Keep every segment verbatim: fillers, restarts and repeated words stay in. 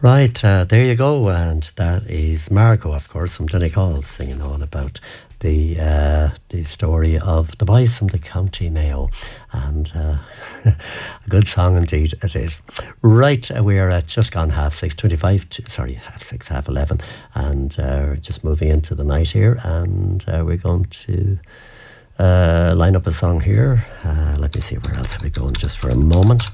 Right, uh, there you go, and that is Margot, of course, from Donegal, singing all about the uh, the story of the boys from the County Mayo, and uh, a good song indeed it is. Right, uh, we're at just gone half six, twenty-five, to, sorry, half six, half eleven, and uh, we're just moving into the night here, and uh, we're going to uh, line up a song here. Uh, let me see, where else are we going, just for a moment,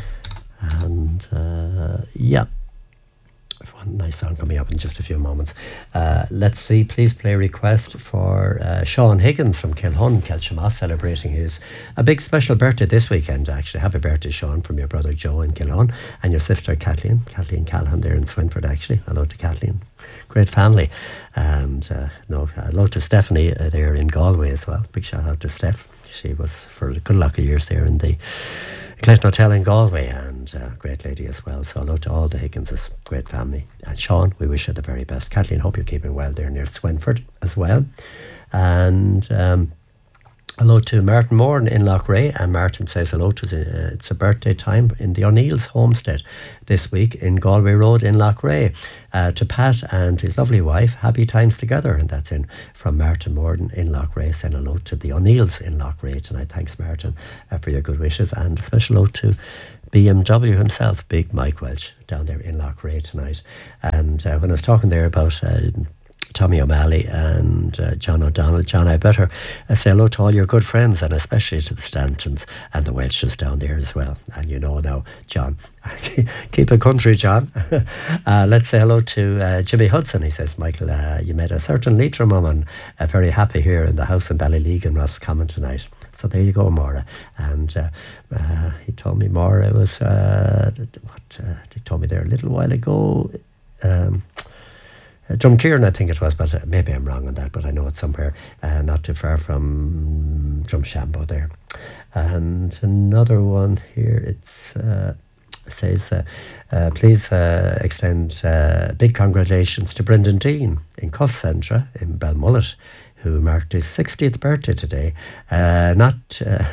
and uh, yeah. One nice song coming up in just a few moments. Uh, let's see, please play a request for uh, Sean Higgins from Kilhun, Kelshama, celebrating his a big special birthday this weekend, actually. Happy birthday, Sean, from your brother Joe in Kilhun and your sister Kathleen, Kathleen Callahan there in Swinford, actually. Hello to Kathleen. Great family. And uh, no, hello to Stephanie uh, there in Galway as well. Big shout out to Steph. She was for a good lot of years there in the Clayton Hotel in Galway, and uh, great lady as well. So hello to all the Higginses, great family. And Sean, we wish you the very best. Kathleen, hope you're keeping well there near Swinford as well. And um, hello to Martin Moore in Loughrea, and Martin says hello to the, uh, it's a birthday time in the O'Neill's homestead this week in Galway Road in Loughrea. Uh, to Pat and his lovely wife, happy times together, and that's in from Martin Morden in Loughrea. Send hello to the O'Neills in Loughrea tonight. Thanks, Martin, uh, for your good wishes, and a special hello to B M W himself, Big Mike Welch, down there in Loughrea tonight. And uh, when I was talking there about uh, Tommy O'Malley and uh, John O'Donnell, John, I better uh, say hello to all your good friends, and especially to the Stantons and the Welches down there as well. And you know now, John, keep it country, John. uh, let's say hello to uh, Jimmy Hudson. He says, Michael, uh, you made a certain Leitrim woman uh, very happy here in the house in Ballyleague in Roscommon tonight. So there you go, Maura. And uh, uh, he told me, Maura, it was, uh, what uh, they told me there a little while ago, um, Uh, Drumkeeran, I think it was, but uh, maybe I'm wrong on that, but I know it's somewhere uh, not too far from Drumshambo there. And another one here, it's uh, says, uh, uh, please uh, extend uh, big congratulations to Brendan Dean in Cuffcentra in Belmullet, who marked his sixtieth birthday today. Uh, not... Uh,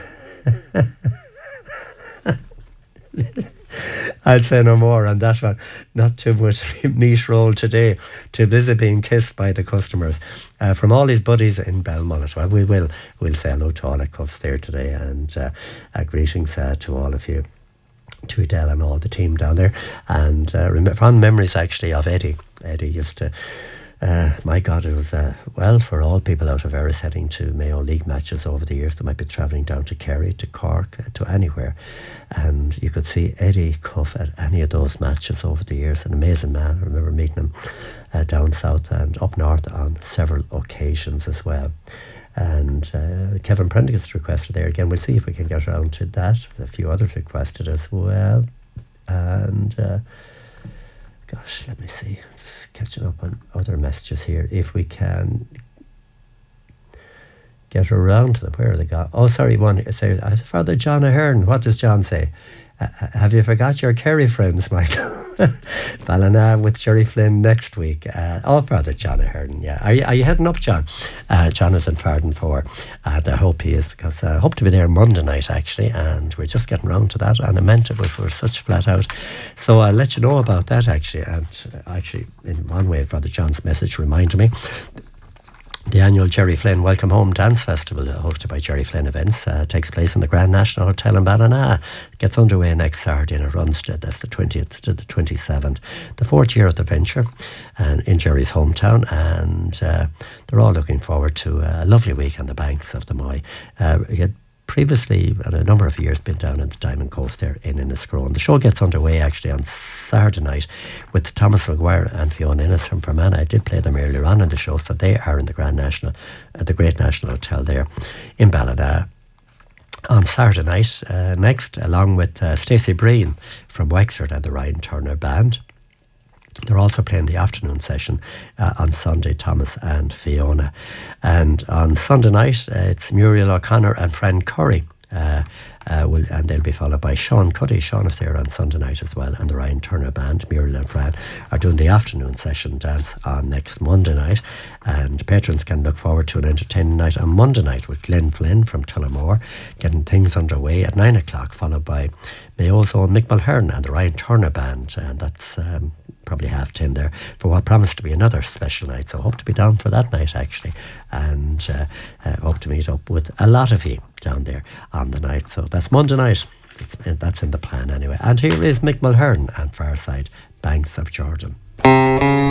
I'd say no more on that one. Not too much meat roll today. Too busy being kissed by the customers. Uh, from all his buddies in Belmullet. Well, we will we'll say hello to all at Cuffs there today, and uh, uh, greetings uh, to all of you, to Adele and all the team down there. And uh, rem- fond memories actually of Eddie. Eddie used to... Uh, my God, it was, uh, well, for all people out of Erris heading to Mayo League matches over the years, they might be travelling down to Kerry, to Cork, uh, to anywhere. And you could see Eddie Cuff at any of those matches over the years. An amazing man. I remember meeting him uh, down south and up north on several occasions as well. And uh, Kevin Prendergast requested there again. We'll see if we can get around to that. A few others requested as well. And... Uh, Gosh, let me see. Just catching up on other messages here. If we can get around to them. Where are they gone? Oh, sorry, one. It says, Father John Ahern. What does John say? Uh, have you forgot your Kerry friends, Michael? Ballina with Jerry Flynn next week. Uh, oh, Father John Ahern, yeah. Are you, are you heading up, John? Uh, John is in Farden for, and I hope he is, because I hope to be there Monday night, actually, and we're just getting round to that, and I meant it, but we're such flat out. So I'll let you know about that, actually, and uh, actually, in one way, Father John's message reminded me. The annual Jerry Flynn Welcome Home Dance Festival, hosted by Jerry Flynn Events, uh, takes place in the Grand National Hotel in Ballina. It gets underway next Saturday and it runs to, that's the twentieth to the twenty-seventh. The fourth year of the venture, and in Jerry's hometown, and uh, they're all looking forward to a lovely week on the banks of the Moy. Uh, he had previously, and a number of years, been down at the Diamond Coast there in Enniscrone. The show gets underway actually on Saturday night with Thomas McGuire and Fiona Innes from Fermanagh. I did play them earlier on in the show, so they are in the Grand National, at the Great National Hotel there in Ballina on Saturday night. Uh, next, along with uh, Stacey Breen from Wexford and the Ryan Turner Band. They're also playing the afternoon session uh, on Sunday, Thomas and Fiona. And on Sunday night, uh, it's Muriel O'Connor and Fran Curry. Uh, uh, will, and they'll be followed by Sean Cuddy. Sean is there on Sunday night as well. And the Ryan Turner Band, Muriel and Fran, are doing the afternoon session dance on next Monday night. And patrons can look forward to an entertaining night on Monday night with Glenn Flynn from Tullamore, getting things underway at nine o'clock, followed by Mayo's own Mick Mulhern and the Ryan Turner Band. And that's... Um, probably half ten there for what promised to be another special night. So hope to be down for that night actually, and uh, uh, hope to meet up with a lot of you down there on the night. So that's Monday night. It's, that's in the plan anyway. And here is Mick Mulhern and Farside, Banks of Jordan.